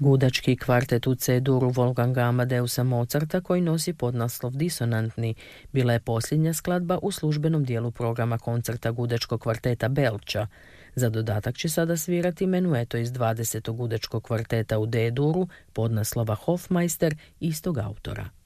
Gudački kvartet u C-duru Wolfganga Amadeusa Mozarta, koji nosi podnaslov Disonantni, bila je posljednja skladba u službenom dijelu programa koncerta gudačkog kvarteta Belča. Za dodatak će sada svirati menueto iz 20. gudačkog kvarteta u D-duru podnaslova Hofmeister istog autora.